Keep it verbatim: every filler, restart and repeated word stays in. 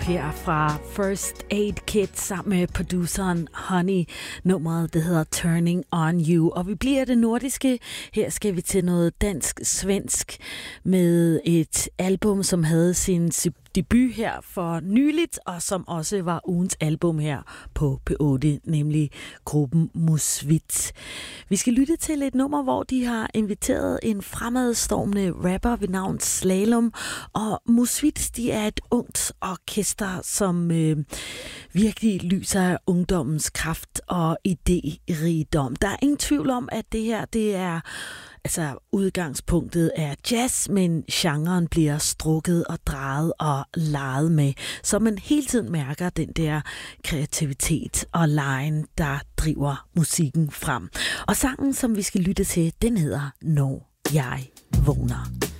her fra First Aid Kit sammen med produceren Honey. Nummeret, det hedder Turning On You. Og vi bliver det nordiske. Her skal vi til noget dansk-svensk med et album, som havde sin debut her for nyligt, og som også var ugens album her på P otte, nemlig gruppen Musvit. Vi skal lytte til et nummer, hvor de har inviteret en fremadstormende rapper ved navn Slalom, og Musvit, de er et ungt orkester, som øh, virkelig lyser af ungdommens kraft og idérigdom. Der er ingen tvivl om, at det her, det er Altså, udgangspunktet er jazz, men genren bliver strukket og drejet og leget med, så man hele tiden mærker den der kreativitet og lejen, der driver musikken frem. Og sangen, som vi skal lytte til, den hedder Når jeg vågner.